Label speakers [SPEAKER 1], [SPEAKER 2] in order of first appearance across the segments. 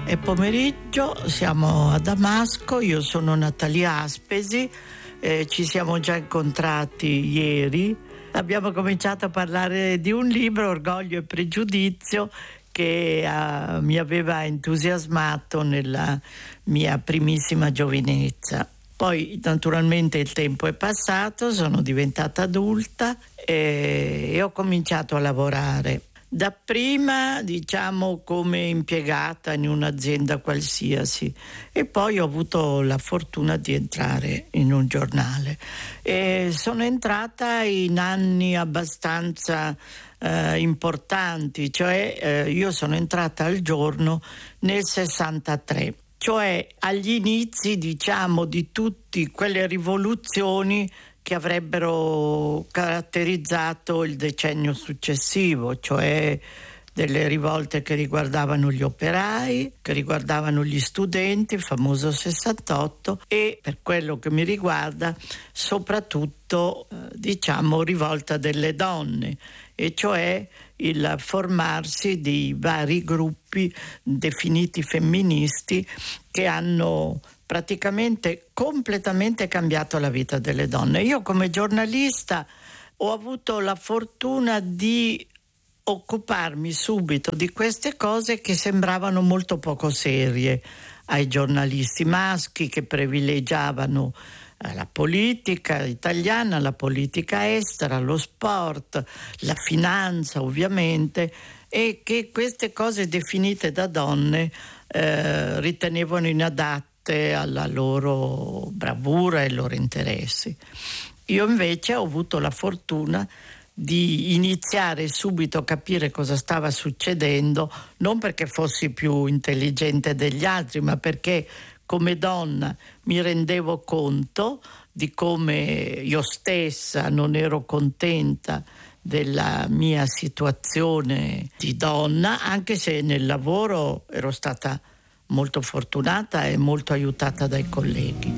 [SPEAKER 1] È pomeriggio, siamo a Damasco, io sono Natalia Aspesi, ci siamo già incontrati ieri. Abbiamo cominciato a parlare di un libro, Orgoglio e Pregiudizio, che mi aveva entusiasmato nella mia primissima giovinezza. Poi naturalmente il tempo è passato, sono diventata adulta e ho cominciato a lavorare. Dapprima, diciamo, come impiegata in un'azienda qualsiasi, e poi ho avuto la fortuna di entrare in un giornale. E sono entrata in anni abbastanza importanti, cioè io sono entrata al giorno nel 63, cioè agli inizi, diciamo, di tutte quelle rivoluzioni che avrebbero caratterizzato il decennio successivo, cioè delle rivolte che riguardavano gli operai, che riguardavano gli studenti, il famoso 68, e per quello che mi riguarda soprattutto diciamo rivolta delle donne, e cioè il formarsi di vari gruppi definiti femministi che hanno praticamente completamente cambiato la vita delle donne. Io come giornalista ho avuto la fortuna di occuparmi subito di queste cose che sembravano molto poco serie ai giornalisti maschi, che privilegiavano la politica italiana, la politica estera, lo sport, la finanza ovviamente, e che queste cose definite da donne ritenevano inadatte alla loro bravura e ai loro interessi. Io invece ho avuto la fortuna di iniziare subito a capire cosa stava succedendo, non perché fossi più intelligente degli altri, ma perché come donna mi rendevo conto di come io stessa non ero contenta della mia situazione di donna, anche se nel lavoro ero stata molto fortunata e molto aiutata dai colleghi.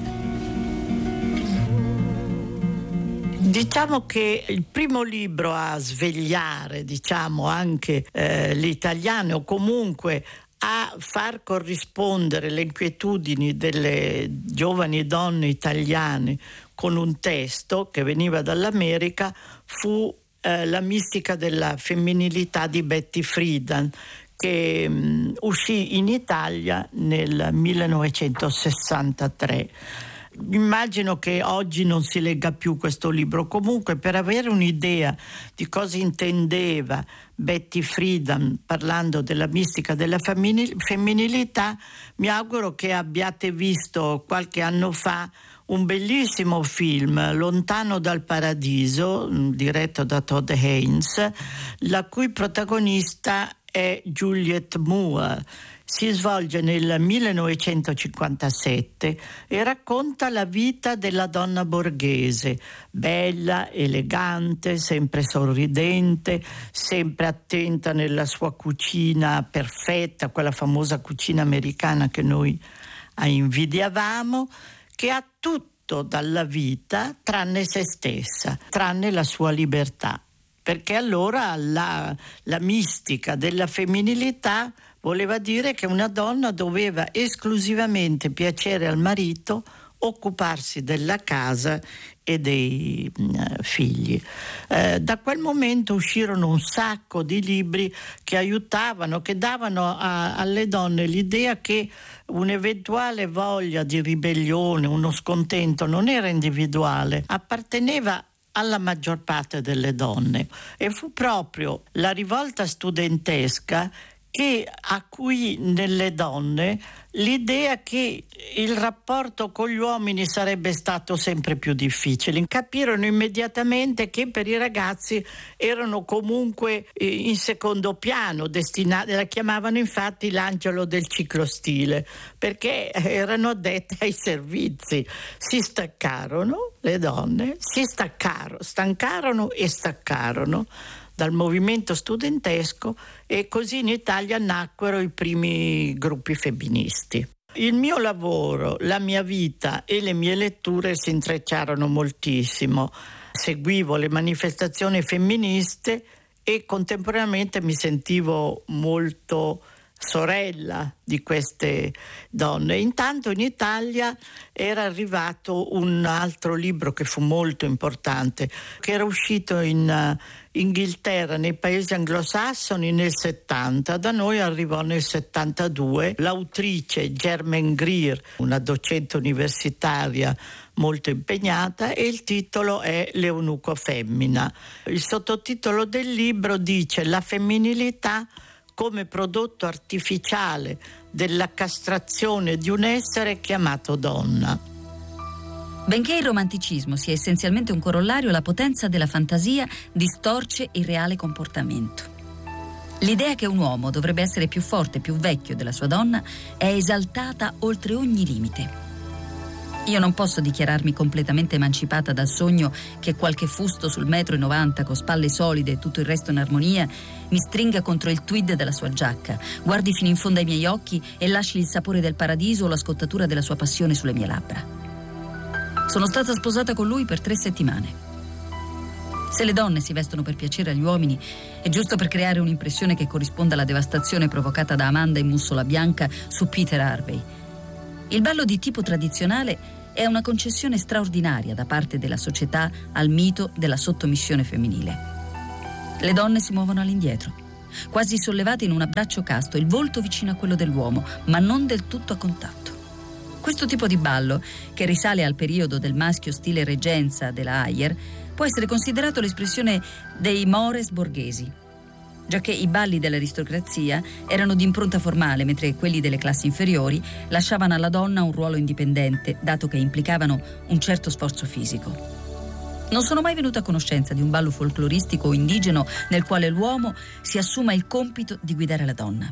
[SPEAKER 1] Diciamo che il primo libro a svegliare, diciamo, anche le italiane, o comunque a far corrispondere le inquietudini delle giovani donne italiane con un testo che veniva dall'America, fu La mistica della femminilità di Betty Friedan, che uscì in Italia nel 1963. Immagino che oggi non si legga più questo libro. Comunque, per avere un'idea di cosa intendeva Betty Friedan parlando della mistica della femminilità, mi auguro che abbiate visto qualche anno fa un bellissimo film, Lontano dal paradiso, diretto da Todd Haynes, la cui protagonista è Juliette Moore. Si svolge nel 1957 e racconta la vita della donna borghese, bella, elegante, sempre sorridente, sempre attenta nella sua cucina perfetta, quella famosa cucina americana che noi invidiavamo, che ha tutto dalla vita tranne se stessa, tranne la sua libertà. Perché allora la mistica della femminilità voleva dire che una donna doveva esclusivamente piacere al marito, occuparsi della casa e dei figli. Da quel momento uscirono un sacco di libri che aiutavano, che davano alle donne l'idea che un'eventuale voglia di ribellione, uno scontento non era individuale, apparteneva alla maggior parte delle donne, e fu proprio la rivolta studentesca che acuì nelle donne l'idea che il rapporto con gli uomini sarebbe stato sempre più difficile. Capirono immediatamente che per i ragazzi erano comunque in secondo piano, destinati, la chiamavano infatti l'angelo del ciclostile, perché erano addette ai servizi. Si staccarono, le donne stancarono e staccarono dal movimento studentesco, e così in Italia nacquero i primi gruppi femministi. Il mio lavoro, la mia vita e le mie letture si intrecciarono moltissimo. Seguivo le manifestazioni femministe e contemporaneamente mi sentivo molto sorella di queste donne. Intanto in Italia era arrivato un altro libro che fu molto importante, che era uscito in Inghilterra, nei paesi anglosassoni nel 70, da noi arrivò nel 72. L'autrice Germaine Greer, una docente universitaria molto impegnata, e il titolo è L'eunuco femmina. Il sottotitolo del libro dice: la femminilità come prodotto artificiale della castrazione di un essere chiamato donna.
[SPEAKER 2] Benché il romanticismo sia essenzialmente un corollario, la potenza della fantasia distorce il reale comportamento. L'idea che un uomo dovrebbe essere più forte, più vecchio della sua donna è esaltata oltre ogni limite. Io non posso dichiararmi completamente emancipata dal sogno che qualche fusto sul 1,90 m con spalle solide e tutto il resto in armonia mi stringa contro il tweed della sua giacca, guardi fino in fondo ai miei occhi e lasci il sapore del paradiso o la scottatura della sua passione sulle mie labbra. Sono stata sposata con lui per 3 settimane. Se le donne si vestono per piacere agli uomini, è giusto per creare un'impressione che corrisponda alla devastazione provocata da Amanda in mussola bianca su Peter Harvey. Il ballo di tipo tradizionale è una concessione straordinaria da parte della società al mito della sottomissione femminile. Le donne si muovono all'indietro, quasi sollevate in un abbraccio casto, il volto vicino a quello dell'uomo, ma non del tutto a contatto. Questo tipo di ballo, che risale al periodo del maschio stile reggenza della Ayer, può essere considerato l'espressione dei mores borghesi, giacché i balli dell'aristocrazia erano di impronta formale, mentre quelli delle classi inferiori lasciavano alla donna un ruolo indipendente, dato che implicavano un certo sforzo fisico. Non sono mai venuta a conoscenza di un ballo folcloristico o indigeno nel quale l'uomo si assuma il compito di guidare la donna.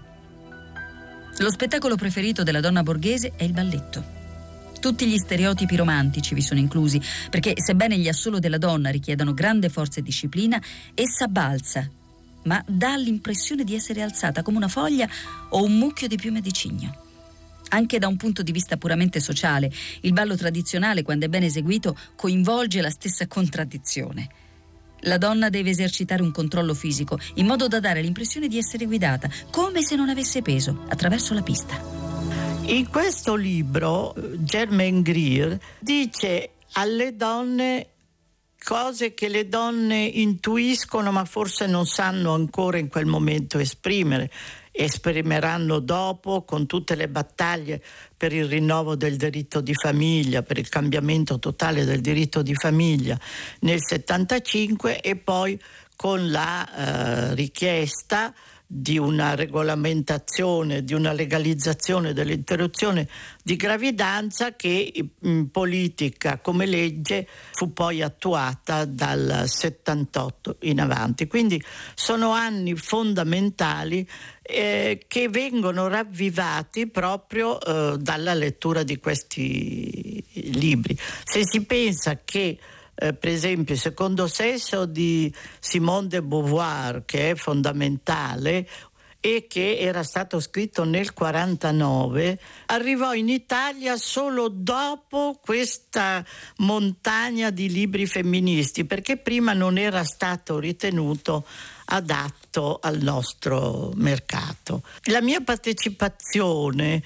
[SPEAKER 2] Lo spettacolo preferito della donna borghese è il balletto. Tutti gli stereotipi romantici vi sono inclusi, perché sebbene gli assolo della donna richiedano grande forza e disciplina, essa balza, ma dà l'impressione di essere alzata come una foglia o un mucchio di piume di cigno. Anche da un punto di vista puramente sociale, il ballo tradizionale, quando è ben eseguito, coinvolge la stessa contraddizione. La donna deve esercitare un controllo fisico, in modo da dare l'impressione di essere guidata, come se non avesse peso, attraverso la pista.
[SPEAKER 1] In questo libro Germaine Greer dice alle donne cose che le donne intuiscono ma forse non sanno ancora in quel momento esprimere. Esprimeranno dopo, con tutte le battaglie per il rinnovo del diritto di famiglia, per il cambiamento totale del diritto di famiglia nel 75, e poi con la richiesta di una regolamentazione, di una legalizzazione dell'interruzione di gravidanza che in politica come legge fu poi attuata dal 78 in avanti. Quindi sono anni fondamentali che vengono ravvivati proprio dalla lettura di questi libri. Se si pensa che per esempio il secondo sesso di Simone de Beauvoir, che è fondamentale e che era stato scritto nel 49, arrivò in Italia solo dopo questa montagna di libri femministi, perché prima non era stato ritenuto adatto al nostro mercato. La mia partecipazione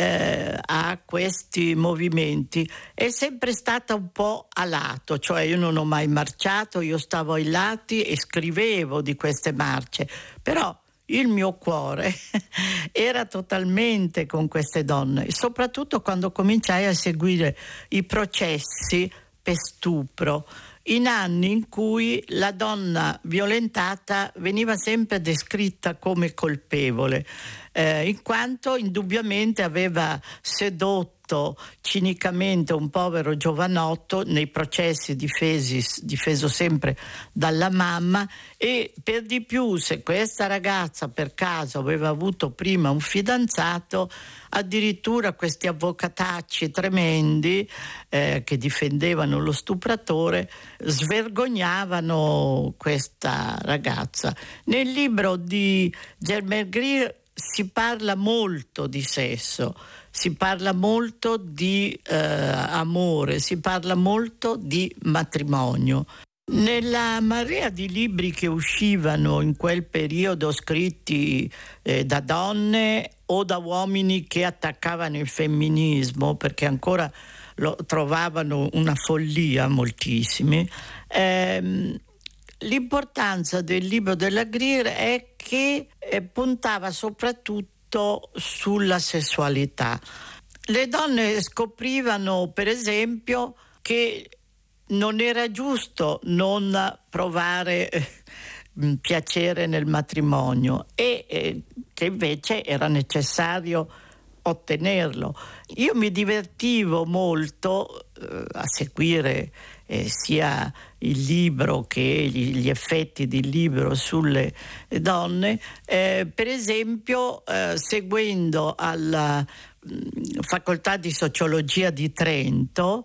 [SPEAKER 1] a questi movimenti è sempre stata un po' a lato, cioè io non ho mai marciato, io stavo ai lati e scrivevo di queste marce, però il mio cuore era totalmente con queste donne, e soprattutto quando cominciai a seguire i processi per stupro, in anni in cui la donna violentata veniva sempre descritta come colpevole, in quanto indubbiamente aveva sedotto cinicamente un povero giovanotto nei processi difeso sempre dalla mamma, e per di più, se questa ragazza per caso aveva avuto prima un fidanzato, addirittura questi avvocatacci tremendi che difendevano lo stupratore svergognavano questa ragazza. Nel libro di Germaine Greer si parla molto di sesso, si parla molto di amore, si parla molto di matrimonio. Nella marea di libri che uscivano in quel periodo, scritti da donne o da uomini che attaccavano il femminismo, perché ancora lo trovavano una follia moltissimi, l'importanza del libro della Greer è che puntava soprattutto sulla sessualità. Le donne scoprivano, per esempio, che non era giusto non provare piacere nel matrimonio e che invece era necessario ottenerlo. Io mi divertivo molto a seguire sia il libro che gli effetti del libro sulle donne, per esempio seguendo alla Facoltà di Sociologia di Trento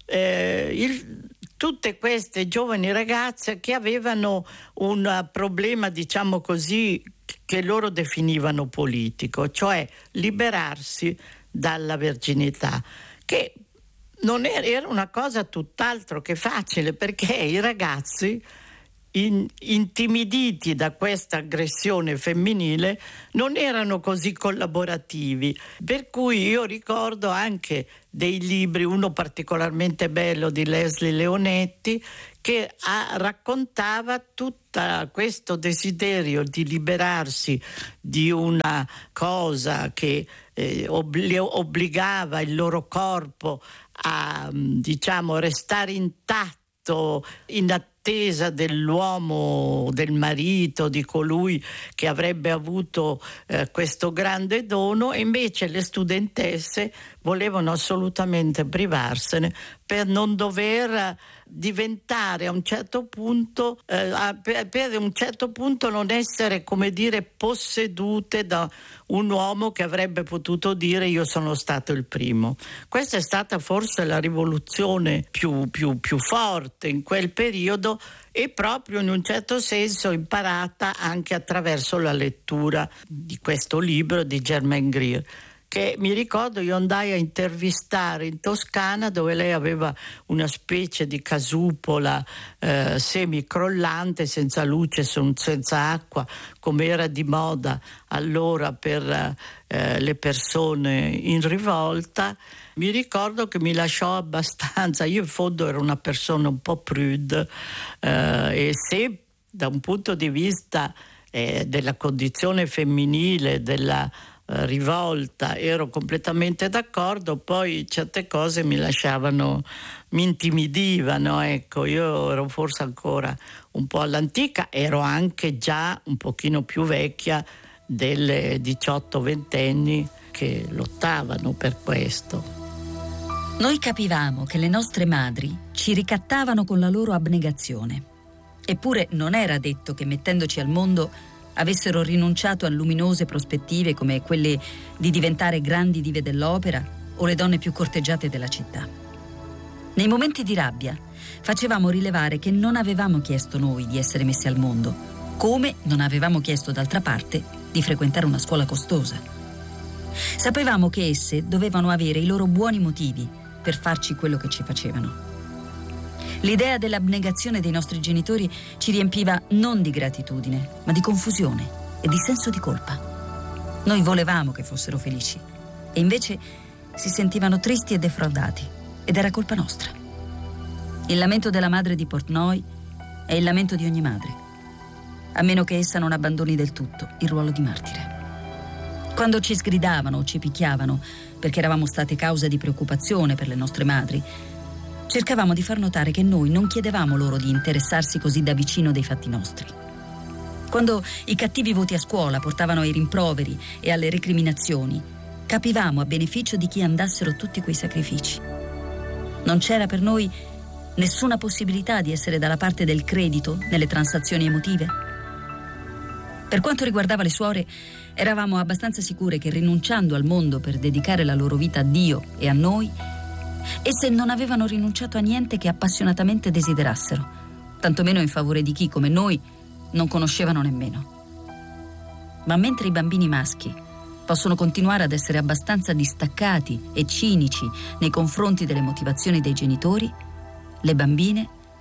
[SPEAKER 1] tutte queste giovani ragazze che avevano un problema, diciamo così, che loro definivano politico, cioè liberarsi dalla verginità, che non era una cosa tutt'altro che facile, perché i ragazzi intimiditi da questa aggressione femminile non erano così collaborativi, per cui io ricordo anche dei libri, uno particolarmente bello di Leslie Leonetti, che raccontava tutto questo desiderio di liberarsi di una cosa che obbligava il loro corpo a, diciamo, restare intatto in attesa dell'uomo, del marito, di colui che avrebbe avuto questo grande dono, e invece le studentesse volevano assolutamente privarsene per non dover diventare a un certo punto, per un certo punto non essere, come dire, possedute da un uomo che avrebbe potuto dire io sono stato il primo. Questa è stata forse la rivoluzione più forte in quel periodo, e proprio in un certo senso imparata anche attraverso la lettura di questo libro di Germaine Greer, che mi ricordo io andai a intervistare in Toscana, dove lei aveva una specie di casupola semicrollante, senza luce, senza acqua, come era di moda allora per le persone in rivolta. Mi ricordo che mi lasciò abbastanza, io in fondo ero una persona un po' prude, e se da un punto di vista della condizione femminile, della rivolta, ero completamente d'accordo, poi certe cose mi intimidivano, ecco. Io ero forse ancora un po' all'antica, ero anche già un pochino più vecchia delle 18-20 anni che lottavano per questo.
[SPEAKER 2] Noi capivamo che le nostre madri ci ricattavano con la loro abnegazione, eppure non era detto che mettendoci al mondo avessero rinunciato a luminose prospettive come quelle di diventare grandi dive dell'opera o le donne più corteggiate della città. Nei momenti di rabbia facevamo rilevare che non avevamo chiesto noi di essere messi al mondo, come non avevamo chiesto d'altra parte di frequentare una scuola costosa. Sapevamo che esse dovevano avere i loro buoni motivi per farci quello che ci facevano. L'idea dell'abnegazione dei nostri genitori ci riempiva non di gratitudine, ma di confusione e di senso di colpa. Noi volevamo che fossero felici e invece si sentivano tristi e defraudati, ed era colpa nostra. Il lamento della madre di Portnoy è il lamento di ogni madre, a meno che essa non abbandoni del tutto il ruolo di martire. Quando ci sgridavano o ci picchiavano perché eravamo state causa di preoccupazione per le nostre madri, cercavamo di far notare che noi non chiedevamo loro di interessarsi così da vicino dei fatti nostri. Quando i cattivi voti a scuola portavano ai rimproveri e alle recriminazioni, capivamo a beneficio di chi andassero tutti quei sacrifici. Non c'era per noi nessuna possibilità di essere dalla parte del credito nelle transazioni emotive. Per quanto riguardava le suore, eravamo abbastanza sicure che rinunciando al mondo per dedicare la loro vita a Dio e a noi, esse non avevano rinunciato a niente che appassionatamente desiderassero, tantomeno in favore di chi, come noi, non conoscevano nemmeno. Ma mentre i bambini maschi possono continuare ad essere abbastanza distaccati e cinici nei confronti delle motivazioni dei genitori, le bambine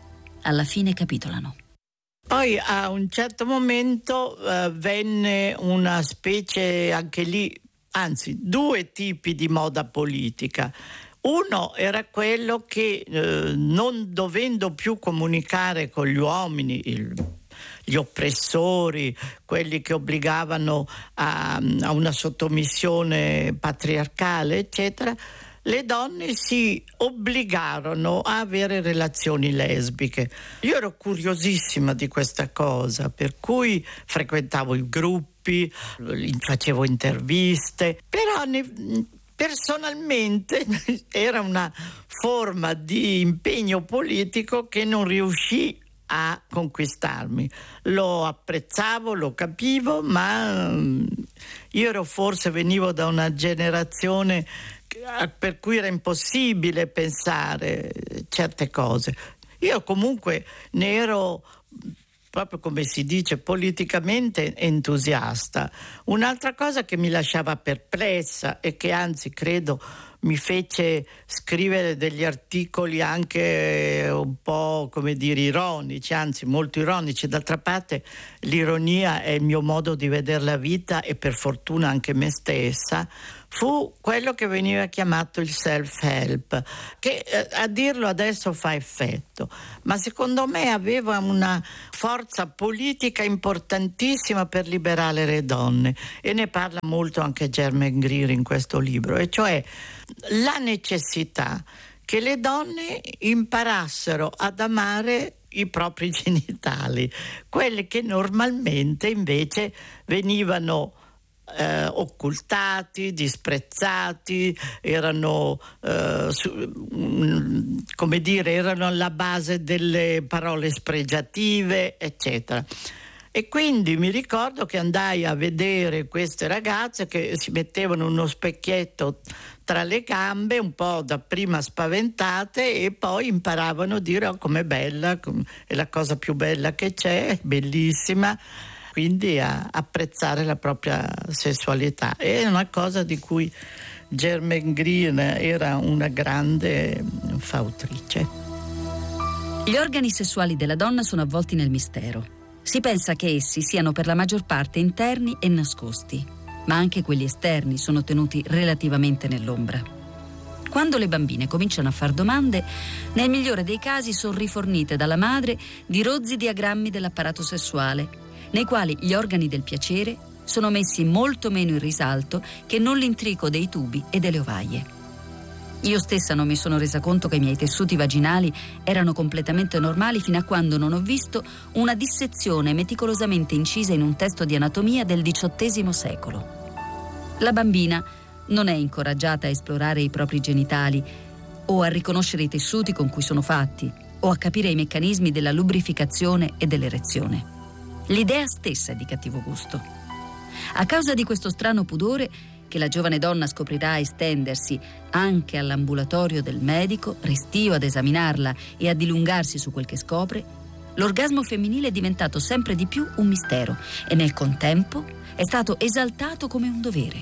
[SPEAKER 2] alla fine capitolano.
[SPEAKER 1] Poi a un certo momento venne una specie, anche lì, anzi 2 tipi di moda politica. Uno era quello che non dovendo più comunicare con gli uomini, gli oppressori, quelli che obbligavano a una sottomissione patriarcale, eccetera, le donne si obbligarono a avere relazioni lesbiche. Io ero curiosissima di questa cosa, per cui frequentavo i gruppi, facevo interviste, però personalmente era una forma di impegno politico che non riuscì a conquistarmi. Lo apprezzavo, lo capivo, ma io venivo da una generazione per cui era impossibile pensare certe cose. Io comunque ne ero, proprio come si dice, politicamente entusiasta. Un'altra cosa che mi lasciava perplessa e che anzi credo mi fece scrivere degli articoli anche un po', come dire, ironici, anzi molto ironici. D'altra parte l'ironia è il mio modo di vedere la vita e per fortuna anche me stessa. Fu quello che veniva chiamato il self-help, che a dirlo adesso fa effetto, ma secondo me aveva una forza politica importantissima per liberare le donne, e ne parla molto anche Germaine Greer in questo libro, e cioè la necessità che le donne imparassero ad amare i propri genitali, quelli che normalmente invece venivano occultati, disprezzati, erano come dire, erano alla base delle parole spregiative, eccetera. E quindi mi ricordo che andai a vedere queste ragazze che si mettevano uno specchietto tra le gambe, un po' dapprima spaventate, e poi imparavano a dire: oh, com'è bella, è la cosa più bella che c'è, bellissima. Quindi a apprezzare la propria sessualità. È una cosa di cui Germaine Greer era una grande fautrice.
[SPEAKER 2] Gli organi sessuali della donna sono avvolti nel mistero. Si pensa che essi siano per la maggior parte interni e nascosti, ma anche quelli esterni sono tenuti relativamente nell'ombra. Quando le bambine cominciano a far domande, nel migliore dei casi sono rifornite dalla madre di rozzi diagrammi dell'apparato sessuale, nei quali gli organi del piacere sono messi molto meno in risalto che non l'intrico dei tubi e delle ovaie. Io stessa non mi sono resa conto che i miei tessuti vaginali erano completamente normali fino a quando non ho visto una dissezione meticolosamente incisa in un testo di anatomia del XVIII secolo. La bambina non è incoraggiata a esplorare i propri genitali o a riconoscere i tessuti con cui sono fatti o a capire i meccanismi della lubrificazione e dell'erezione. L'idea stessa è di cattivo gusto. A causa di questo strano pudore, che la giovane donna scoprirà estendersi anche all'ambulatorio del medico, restio ad esaminarla e a dilungarsi su quel che scopre, l'orgasmo femminile è diventato sempre di più un mistero e nel contempo è stato esaltato come un dovere.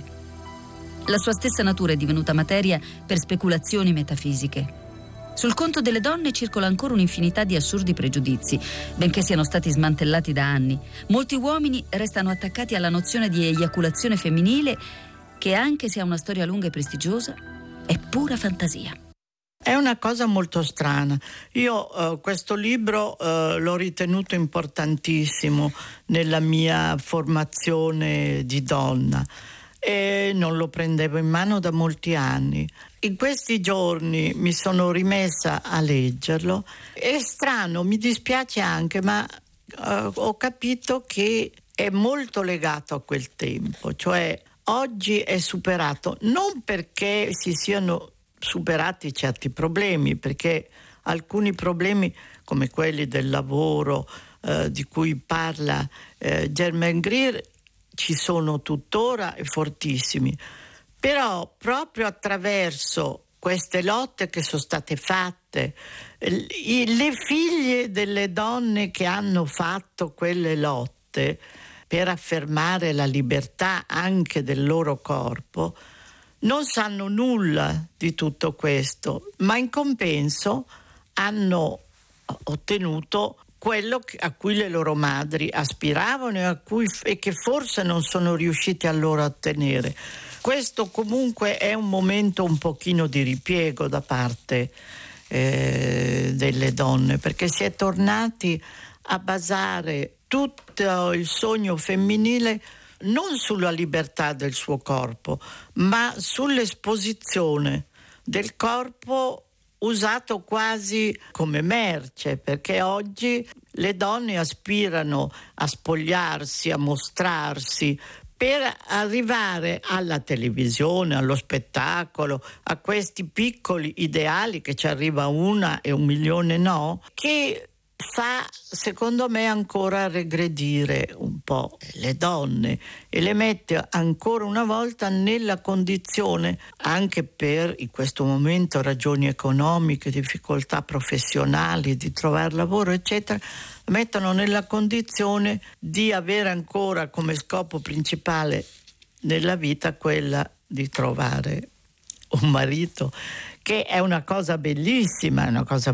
[SPEAKER 2] La sua stessa natura è divenuta materia per speculazioni metafisiche. Sul conto delle donne circola ancora un'infinità di assurdi pregiudizi, benché siano stati smantellati da anni. Molti uomini restano attaccati alla nozione di eiaculazione femminile, che anche se ha una storia lunga e prestigiosa, è pura fantasia.
[SPEAKER 1] È una cosa molto strana. Io questo libro l'ho ritenuto importantissimo nella mia formazione di donna e non lo prendevo in mano da molti anni. In questi giorni mi sono rimessa a leggerlo. È strano, mi dispiace anche, ma ho capito che è molto legato a quel tempo, cioè oggi è superato, non perché si siano superati certi problemi, perché alcuni problemi come quelli del lavoro di cui parla Germaine Greer ci sono tuttora e fortissimi, però proprio attraverso queste lotte che sono state fatte, le figlie delle donne che hanno fatto quelle lotte per affermare la libertà anche del loro corpo, non sanno nulla di tutto questo, ma in compenso hanno ottenuto quello a cui le loro madri aspiravano e che forse non sono riusciti allora a ottenere. Questo comunque è un momento un pochino di ripiego da parte delle donne, perché si è tornati a basare tutto il sogno femminile non sulla libertà del suo corpo, ma sull'esposizione del corpo usato quasi come merce, perché oggi le donne aspirano a spogliarsi, a mostrarsi, per arrivare alla televisione, allo spettacolo, a questi piccoli ideali che ci arriva una e 1 milione no, che fa secondo me ancora regredire un po' le donne e le mette ancora una volta nella condizione, anche per in questo momento ragioni economiche, difficoltà professionali, di trovare lavoro eccetera, mettono nella condizione di avere ancora come scopo principale nella vita quella di trovare un marito, che è una cosa bellissima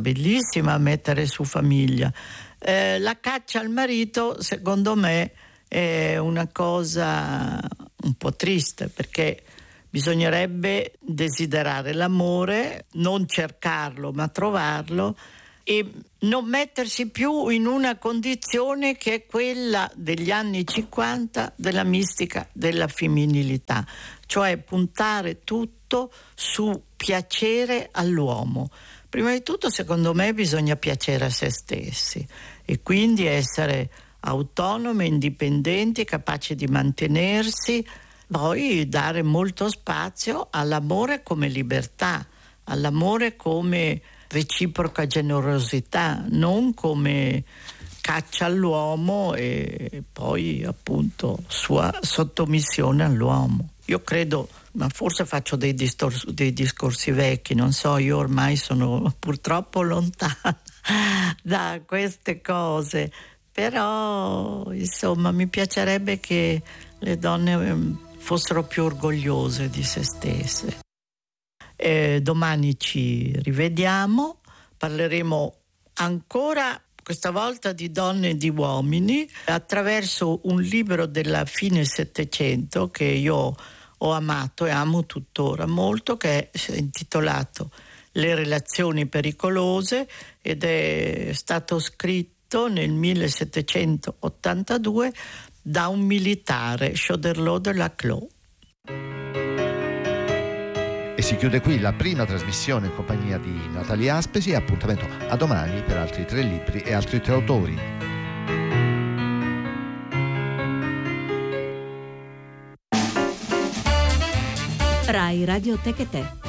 [SPEAKER 1] mettere su famiglia. La caccia al marito secondo me è una cosa un po' triste, perché bisognerebbe desiderare l'amore, non cercarlo ma trovarlo, e non mettersi più in una condizione che è quella degli anni 50 della mistica della femminilità, cioè puntare tutto su piacere all'uomo. Prima di tutto, secondo me, bisogna piacere a se stessi e quindi essere autonome, indipendenti, capaci di mantenersi, poi dare molto spazio all'amore come libertà, all'amore come reciproca generosità, non come caccia all'uomo e poi appunto sua sottomissione all'uomo. Io credo, ma forse faccio dei discorsi vecchi, non so, io ormai sono purtroppo lontana da queste cose, però insomma mi piacerebbe che le donne fossero più orgogliose di se stesse. Domani ci rivediamo, parleremo ancora questa volta di donne e di uomini attraverso un libro della fine Settecento che io ho amato e amo tuttora molto, che è intitolato Le relazioni pericolose ed è stato scritto nel 1782 da un militare, Choderlos de Laclos.
[SPEAKER 3] E si chiude qui la prima trasmissione in compagnia di Natalia Aspesi. Appuntamento a domani per altri 3 libri e altri 3 autori.
[SPEAKER 4] Rai Radio Tech e Te.